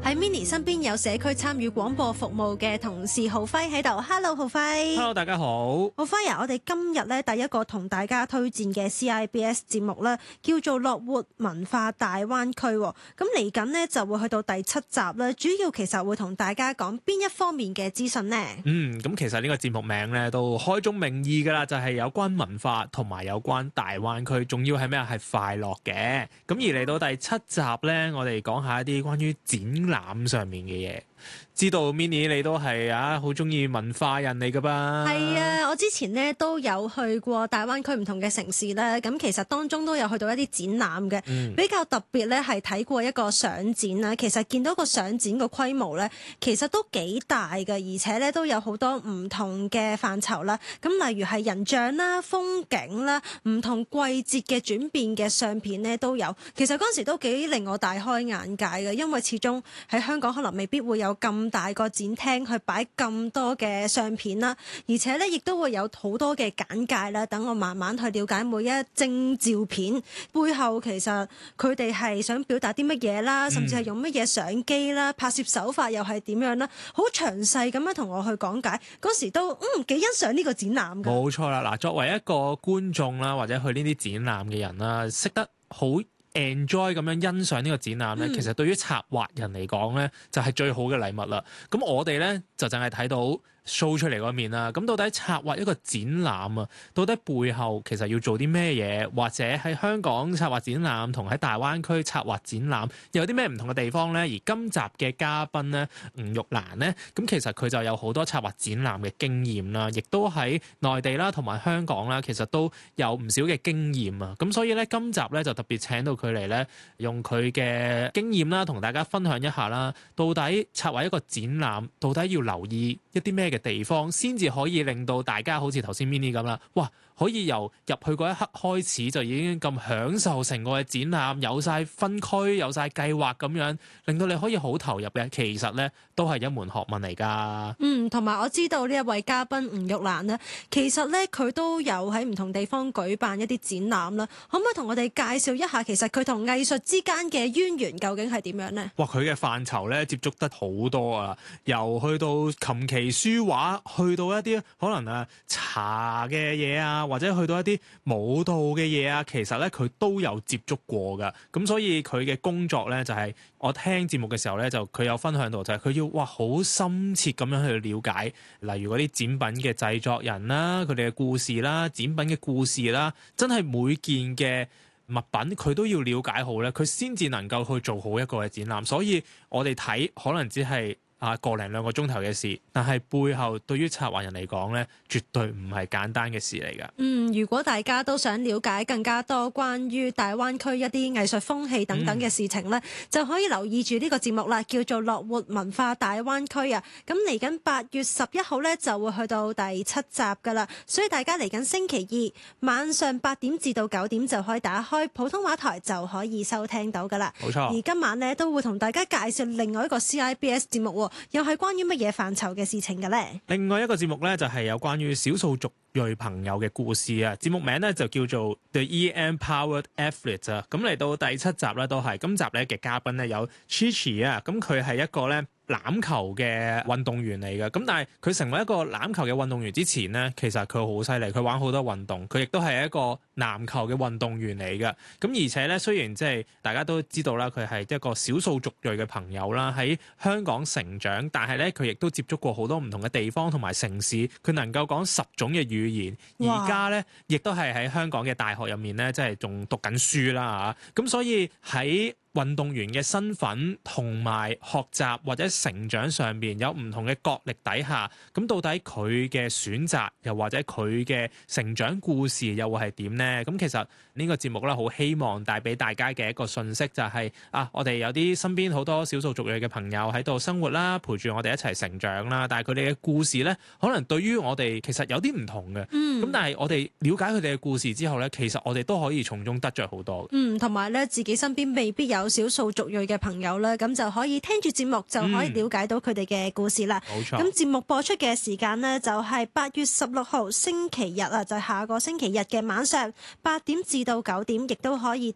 喺 Minnie 身邊有社區參與廣播服務嘅同事浩輝喺度。Hello， 浩輝。 Hello， 大家好。 浩輝啊，我哋今日咧第一個同大家推薦嘅 CIBS 節目咧，叫做樂活文化大灣區。咁嚟緊呢就會去到第7集啦，主要其實會同大家講邊一方面嘅資訊呢？ 咁其實呢個節目名咧都開宗明義噶啦，就係有關文化同埋有關大灣區，仲要係咩啊？係快樂嘅。咁而嚟到第7集咧，我哋講下一啲關於展覽上面嘅嘢。知道 Minnie 你都係好中意文化人嚟噶吧？ 係啊，我之前呢都有去過大灣區唔同嘅城市咧，咁其實當中都有去到一啲展覽嘅，比較特別咧係睇過一個相展啦。其實見到個相展個規模咧，其實都幾大嘅，而且咧都有好多唔同嘅範疇啦。咁例如係人像啦、風景啦、唔同季節嘅轉變嘅相片咧都有。其實嗰陣時都幾令我大開眼界嘅，因為始終喺香港可能未必會有咁大個展廳去擺咁多嘅相片啦，而且咧亦都會有好多嘅簡介啦，等我慢慢去了解每一幀照片背後其實佢哋係想表達啲乜嘢啦，甚至係用乜嘢相機啦，拍攝手法又係點樣啦，好詳細咁樣同我去講解。嗰時都幾欣賞呢個展覽㗎。 冇錯啦，嗱，作為一個觀眾啦，或者去呢啲展覽嘅人啦，識得好enjoy 咁樣欣賞呢個展覽咧，其實對於策劃人嚟講咧，就係最好嘅禮物啦。咁我哋咧就淨係睇到show 出嚟嗰面啦。咁到底策劃一個展覽啊，到底背後其實要做啲咩嘢，或者喺香港策劃展覽同喺大灣區策劃展覽有啲咩唔同嘅地方咧？而今集嘅嘉賓咧，吳玉蘭咧，咁其實佢就有好多策劃展覽嘅經驗啦，亦都喺內地啦同埋香港啦，其實都有唔少嘅經驗啊。咁所以咧，今集咧就特別請到佢嚟咧，用佢嘅經驗啦，同大家分享一下啦，到底策劃一個展覽，到底要留意一啲咩嘅地方，先至可以令到大家好似頭先 Minnie 咁啦，哇！可以由入去嗰一刻開始就已經咁享受成個嘅展覽，有晒分區，有晒計劃咁樣，令到你可以好投入嘅。其實咧都係一門學問嚟㗎。 同埋我知道呢一位嘉賓吳玉蘭呢，其實咧佢都有喺唔同地方舉辦一啲展覽啦。可唔可以同我哋介紹一下，其實佢同藝術之間嘅淵源究竟係點樣呢？ 哇！佢嘅範疇咧接觸得好多啊，由去到琴棋書畫，去到一啲可能茶嘅嘢啊，或者去到一啲舞蹈嘅嘢啊，其實咧佢都有接觸過㗎。咁所以佢嘅工作咧就係我聽節目嘅時候咧，就佢有分享到就係佢要好深切咁樣去了解，例如嗰啲展品嘅製作人啦，佢哋嘅故事啦，展品嘅故事啦，真係每件嘅物品佢都要了解好咧，佢先至能夠去做好一個嘅展覽。所以我哋睇可能只係個零兩個鐘頭嘅事，但係背後對於策劃人嚟講咧，絕對唔係簡單嘅事嚟㗎。 如果大家都想了解更加多關於大灣區一啲藝術風氣等等嘅事情咧，就可以留意住呢個節目啦，叫做樂活文化大灣區啊。咁嚟緊8月11號咧就會去到第7集㗎啦，所以大家嚟緊星期二晚上8點至到9點就可以打開普通話台就可以收聽到㗎啦。 冇錯。 而今晚咧都會同大家介紹另外一個 CIBS 節目喎，又係關於乜嘢範疇嘅事情嘅咧？ 另外一個節目咧就係有關於少數族裔朋友嘅故事啊，節目名咧就叫做 The EM-Powered Athlete 啊。咁嚟到第7集咧都係今集咧嘅嘉賓咧有 Chichi 啊，咁佢係一個咧欖球嘅運動員嚟嘅。咁但係佢成為一個欖球嘅運動員之前呢，其實佢好犀利，佢玩好多運動，佢亦都係一個籃球嘅運動員嚟嘅。咁而且咧，雖然即係大家都知道啦，佢係一個少數族裔嘅朋友啦，喺香港成長，但係咧佢亦都接觸過好多唔同嘅地方同埋城市，佢能夠講10種嘅語言。而家咧亦都係喺香港嘅大學入面咧，即係仲讀緊書啦嚇。咁所以喺運動員嘅身份同埋學習或者成長上邊有唔同嘅角力底下，咁到底佢嘅選擇又或者佢嘅成長故事又會係點呢？咁其實呢個節目咧，好希望帶俾大家嘅一個訊息就係我哋有啲身邊好多少數族裔嘅朋友喺度生活啦，陪住我哋一齊成長啦。但係佢哋嘅故事咧，可能對於我哋其實有啲唔同嘅。咁但係我哋了解佢哋嘅故事之後咧，其實我哋都可以從中得着好多。 同埋咧，自己身邊未必有少數族裔嘅朋友咧，咁就可以聽住節目就可以了解到佢哋嘅故事啦。 冇錯。 咁節目播出嘅時間呢，就係8月16號星期日啊，就係下個星期日嘅晚上8點至到9點，亦都可以